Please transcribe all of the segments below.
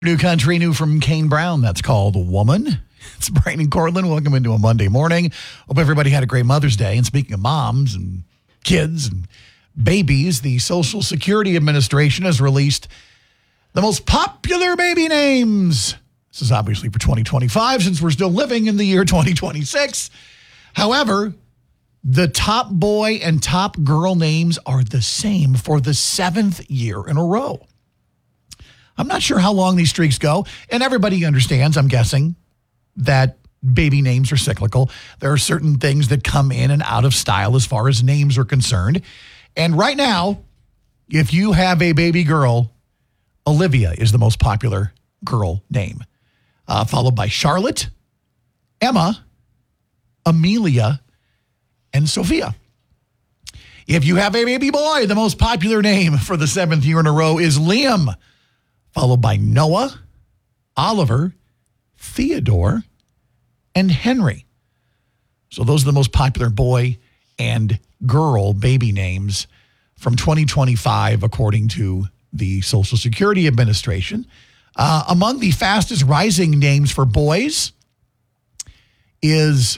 New country, new from Kane Brown. That's called Woman. It's Brian and Cortland. Welcome into a Monday morning. Hope everybody had a great Mother's Day. And speaking of moms and kids and babies, the Social Security Administration has released the most popular baby names. This is obviously for 2025 since we're still living in the year 2026. However, the top boy and top girl names are the same for the 7th year in a row. I'm not sure how long these streaks go, and everybody understands, I'm guessing, that baby names are cyclical. There are certain things that come in and out of style as far as names are concerned. And right now, if you have a baby girl, Olivia is the most popular girl name, followed by Charlotte, Emma, Amelia, and Sophia. If you have a baby boy, the most popular name for the 7th year in a row is Liam, followed by Noah, Oliver, Theodore, and Henry. So those are the most popular boy and girl baby names from 2025, according to the Social Security Administration. Among the fastest rising names for boys is,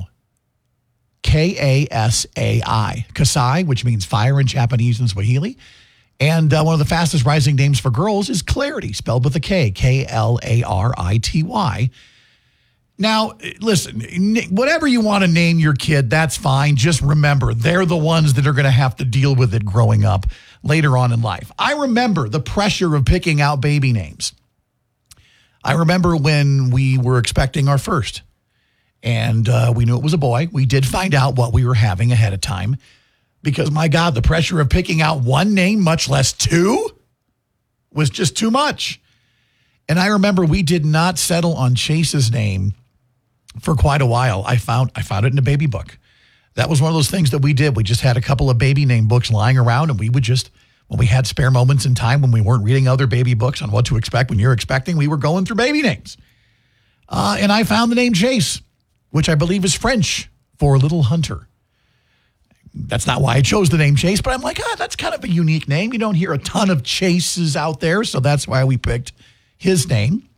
Kasai, Kasai, which means fire in Japanese and Swahili. And one of the fastest rising names for girls is Clarity, spelled with a K, K-L-A-R-I-T-Y. Now, listen, whatever you want to name your kid, that's fine. Just remember, they're the ones that are going to have to deal with it growing up later on in life. I remember the pressure of picking out baby names. I remember when we were expecting our first, and we knew it was a boy. We did find out what we were having ahead of time. Because, my God, the pressure of picking out one name, much less two, was just too much. And I remember we did not settle on Chase's name for quite a while. I found it in a baby book. That was one of those things that we did. We just had a couple of baby name books lying around, and we would just, when we had spare moments in time, when we weren't reading other baby books on what to expect when you're expecting, we were going through baby names. And I found the name Chase, which I believe is French for little hunter. That's not why I chose the name Chase, but I'm like, that's kind of a unique name. You don't hear a ton of Chases out there, so that's why we picked his name.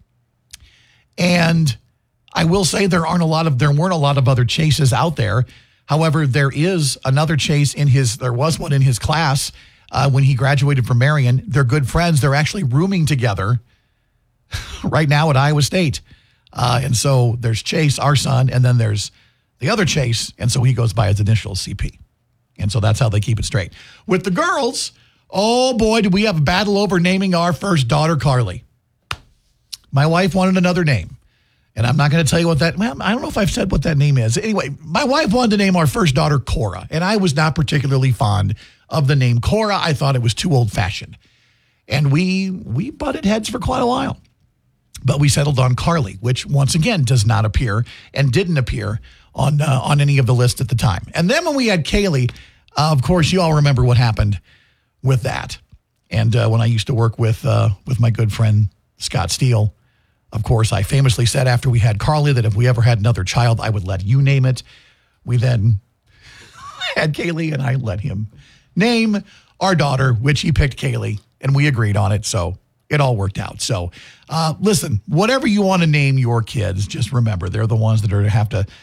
And I will say there weren't a lot of other Chases out there. However, there is another Chase there was one in his class when he graduated from Marion. They're good friends. They're actually rooming together right now at Iowa State. And so there's Chase, our son, and then there's the other Chase, and so he goes by his initials, CP. And so that's how they keep it straight. With the girls, oh boy, did we have a battle over naming our first daughter, Carly. My wife wanted another name. And I'm not going to tell you what I don't know if I've said what that name is. Anyway, my wife wanted to name our first daughter Cora. And I was not particularly fond of the name Cora. I thought it was too old-fashioned. And we butted heads for quite a while. But we settled on Carly, which once again does not appear and didn't appear on any of the lists at the time. And then when we had Kaylee, of course, you all remember what happened with that. And when I used to work with my good friend Scott Steele, of course, I famously said after we had Carly that if we ever had another child, I would let you name it. We then had Kaylee, and I let him name our daughter, which he picked Kaylee, and we agreed on it. So it all worked out. So listen, whatever you want to name your kids, just remember they're the ones that are to have to